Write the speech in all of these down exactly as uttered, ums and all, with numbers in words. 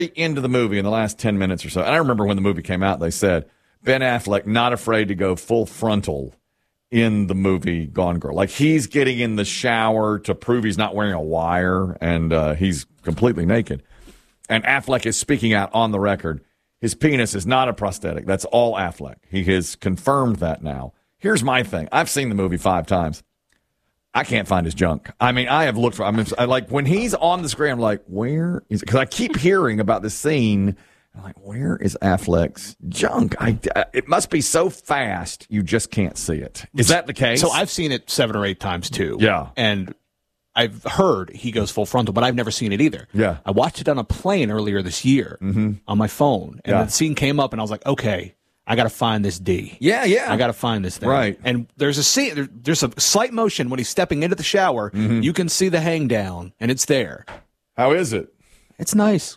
end of the movie, in the last ten minutes or so, and I remember when the movie came out, they said, Ben Affleck not afraid to go full frontal in the movie Gone Girl. Like, he's getting in the shower to prove he's not wearing a wire, and uh, he's completely naked. And Affleck is speaking out on the record. His penis is not a prosthetic. That's all Affleck. He has confirmed that now. Here's my thing. I've seen the movie five times. I can't find his junk. I mean, I have looked for. I mean, I like when he's on the screen. I'm like, where is it? Because I keep hearing about this scene. I'm like, where is Affleck's junk? I, it must be so fast you just can't see it. Is that the case? So I've seen it seven or eight times too. Yeah, and I've heard he goes full frontal, but I've never seen it either. Yeah, I watched it on a plane earlier this year mm-hmm. on my phone, and yeah. the scene came up, and I was like, okay. I got to find this D. Yeah, yeah. I got to find this thing. Right. And there's a scene, there, there's a slight motion when he's stepping into the shower. Mm-hmm. You can see the hang down, and it's there. How is it? It's nice.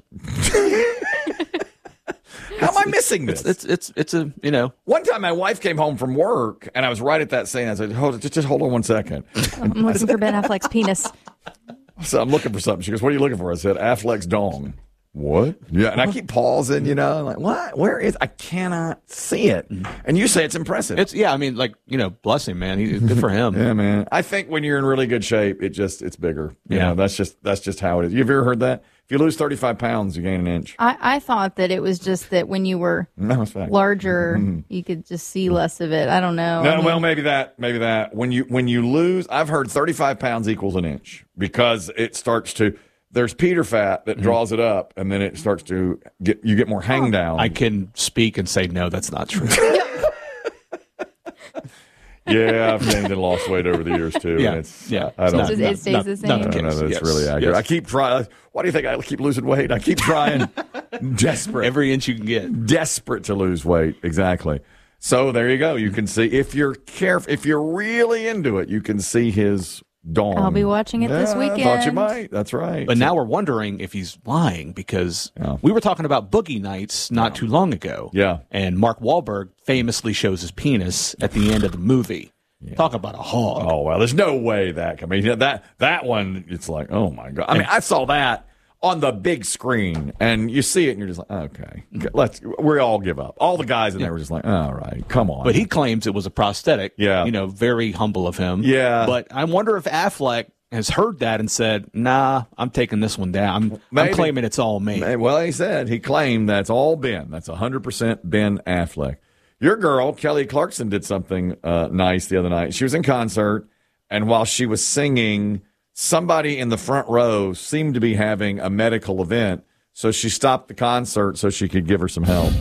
How am I missing this? It's, it's, it's, it's a, you know. One time my wife came home from work, and I was right at that scene. I said, hold, just, just hold on one second. I'm looking for Ben Affleck's penis. So I'm looking for something. She goes, what are you looking for? I said, Affleck's dong. What? Yeah, and I keep pausing, you know, like, what? Where is? I cannot see it. And you say it's impressive. It's yeah. I mean, like, you know, bless him, man. He's good for him. Yeah, man. I think when you're in really good shape, it just it's bigger. You yeah, know, that's just that's just how it is. You've ever heard that? If you lose thirty-five pounds, you gain an inch. I, I thought that it was just that when you were no, it's fact. larger, you could just see less of it. I don't know. No, I mean, well, maybe that, maybe that. When you when you lose, I've heard thirty-five pounds equals an inch because it starts to. There's Peter fat that draws it up, and then it starts to get you get more hang down. I can speak and say no, that's not true. Yeah, I've gained and lost weight over the years too. Yeah, and it's, yeah. I don't. So it, it stays not, the same. not, No, not no, that's yes, really accurate. yes. I keep trying. Why do you think I keep losing weight? I keep trying, desperate, every inch you can get, desperate to lose weight. Exactly. So there you go. You can see if you're careful, if you're really into it, you can see his. Dawn. I'll be watching it this yeah, weekend. I thought you might. That's right. But now we're wondering if he's lying because yeah. we were talking about Boogie Nights not yeah. too long ago. Yeah. And Mark Wahlberg famously shows his penis at the end of the movie. Yeah. Talk about a hog. Oh, well, there's no way that. I mean, that that one, it's like, oh, my God. I mean, I saw that on the big screen, and you see it, and you're just like, okay, let's. We all give up. All the guys in there were just like, all right, come on. But he claims it was a prosthetic. Yeah. You know, very humble of him. Yeah. But I wonder if Affleck has heard that and said, nah, I'm taking this one down. I'm, I'm claiming it's all me. Well, he said, he claimed that's all Ben. That's one hundred percent Ben Affleck. Your girl, Kelly Clarkson, did something uh, nice the other night. She was in concert, and while she was singing, somebody in the front row seemed to be having a medical event, so she stopped the concert so she could give her some help.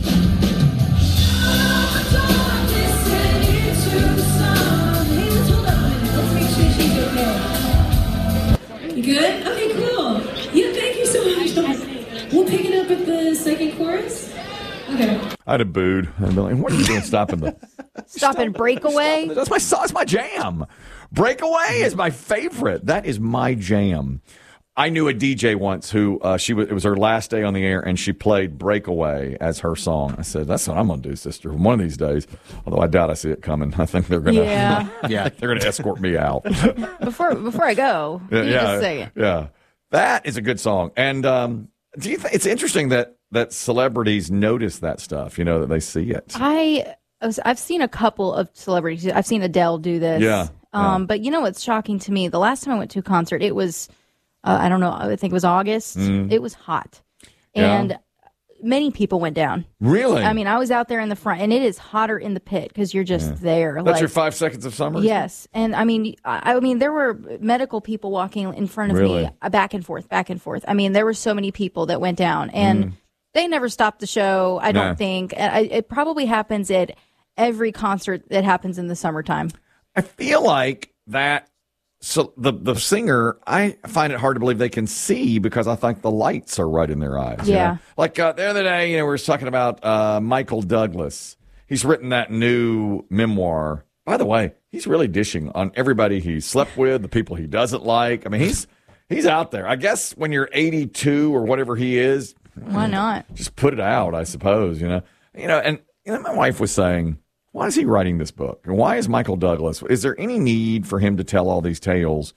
Good? Okay, cool. Yeah, thank you so much. We'll pick it up at the second chorus. Okay. I'd have booed. I'd be like, what are you doing stopping the... Stopping Breakaway? That's my, that's my jam. Breakaway is my favorite. That is my jam. I knew a D J once who, uh, she was, it was her last day on the air, and she played Breakaway as her song. I said, that's what I'm going to do, sister, one of these days. Although I doubt I see it coming. I think they're going to yeah. yeah, they're going to escort me out. Before before I go, yeah, you yeah, just say it. Yeah. That is a good song. And um, do you think it's interesting that, that celebrities notice that stuff, you know, that they see it? I, I've seen a couple of celebrities. I've seen Adele do this. Yeah. Um, yeah. But you know what's shocking to me? The last time I went to a concert, it was, uh, I don't know, I think it was August. Mm. It was hot. Yeah. And many people went down. Really? I mean, I was out there in the front, and it is hotter in the pit because you're just yeah. there. That's like, your five seconds of summer? Yes. And I mean, I, I mean, there were medical people walking in front of really? me, uh, back and forth, back and forth. I mean, there were so many people that went down, and mm. they never stopped the show, I don't nah. think. And I, it probably happens at every concert that happens in the summertime. I feel like that. So the the singer, I find it hard to believe they can see because I think the lights are right in their eyes. Yeah. You know? Like uh, the other day, you know, we were talking about uh, Michael Douglas. He's written that new memoir. By the way, he's really dishing on everybody he slept with, the people he doesn't like. I mean, he's he's out there. I guess when you're eighty-two or whatever he is, why not? Just put it out, I suppose. You know, you know, and you know, my wife was saying, why is he writing this book? And why is Michael Douglas? Is there any need for him to tell all these tales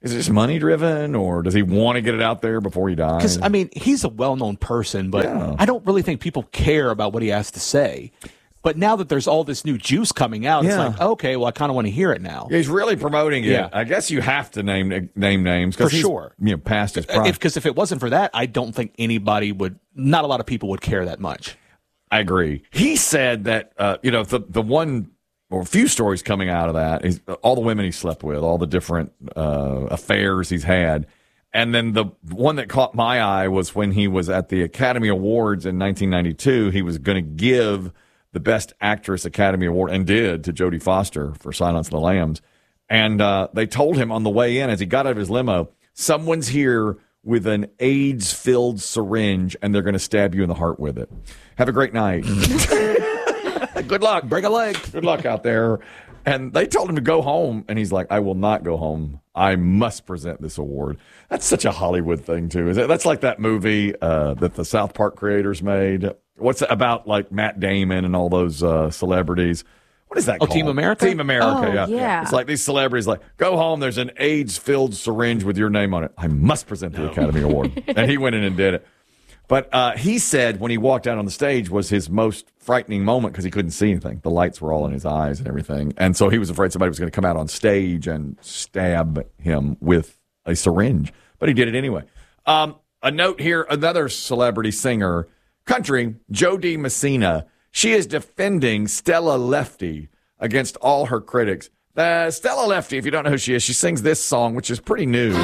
Is it just money driven, or does he want to get it out there before he dies? Because, I mean, he's a well-known person, but yeah. I don't really think people care about what he has to say. But now that there's all this new juice coming out, yeah. it's like, okay, well, I kind of want to hear it now. He's really promoting it. Yeah. I guess you have to name name names. For sure. You know, past his prime. Because if, if it wasn't for that, I don't think anybody would, not a lot of people would care that much. I agree. He said that, uh, you know, the, the one or a few stories coming out of that is all the women he slept with, all the different uh, affairs he's had. And then the one that caught my eye was when he was at the Academy Awards in nineteen ninety-two. He was going to give the Best Actress Academy Award, and did, to Jodie Foster for Silence of the Lambs. And uh, they told him on the way in, as he got out of his limo, someone's here with an AIDS-filled syringe, and they're going to stab you in the heart with it. Have a great night. Good luck. Break a leg. Good luck out there. And they told him to go home, and he's like, I will not go home. I must present this award. That's such a Hollywood thing, too. Is it? That's like that movie uh, that the South Park creators made. What's it about, like Matt Damon and all those uh, celebrities? What is that oh, called? Team America? Team America, oh, yeah. yeah. It's like these celebrities like, go home, there's an AIDS-filled syringe with your name on it. I must present the no. Academy Award. And he went in and did it. But uh, he said when he walked out on the stage was his most frightening moment because he couldn't see anything. The lights were all in his eyes and everything. And so he was afraid somebody was going to come out on stage and stab him with a syringe. But he did it anyway. Um, a note here, another celebrity singer, country, Jo Dee Messina. She is defending Stella Lefty against all her critics. Uh, Stella Lefty, if you don't know who she is, she sings this song, which is pretty new.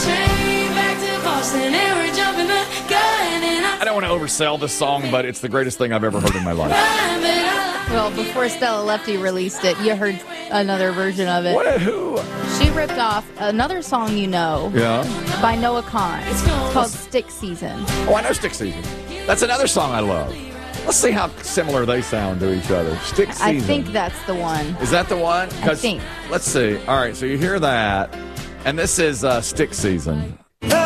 I don't want to oversell this song, but it's the greatest thing I've ever heard in my life. Well, before Stella Lefty released it, you heard another version of it. What? Who? She ripped off another song you know. Yeah. By Noah Kahan. It's called Stick Season. Oh, I know Stick Season. That's another song I love. Let's see how similar they sound to each other. Stick Season. I think that's the one. Is that the one? I think. Let's see. All right, so you hear that, and this is uh, Stick Season.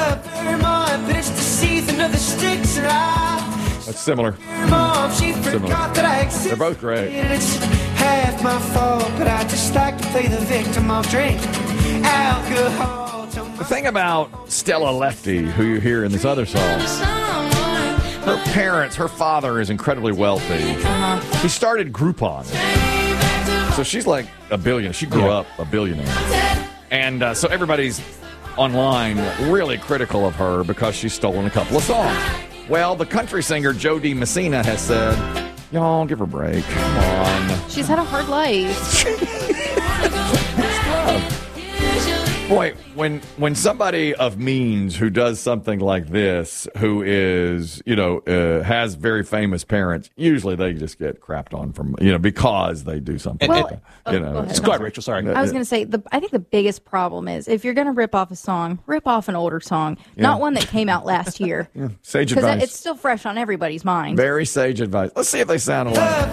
That's similar. Similar. They're both great. It's half my fault, but I just like to play the victim. I'll drink alcohol. The thing about Stella Lefty, who you hear in this other song, her parents, her father is incredibly wealthy. Uh-huh. He started Groupon. So she's like a billionaire. She grew yeah. up a billionaire. And uh, so everybody's online really critical of her because she's stolen a couple of songs. Well, the country singer Jo Dee Messina has said, y'all, give her a break. Come on. She's had a hard life. Boy, when when somebody of means who does something like this, who is, you know, uh, has very famous parents, usually they just get crapped on from, you know, because they do something. Well, like that, you oh, know. go ahead. Go ahead, Rachel. Sorry. I was going to say, the, I think the biggest problem is if you're going to rip off a song, rip off an older song, yeah. not one that came out last year. Yeah. Sage Because advice. it's still fresh on everybody's mind. Very sage advice. Let's see if they sound alike.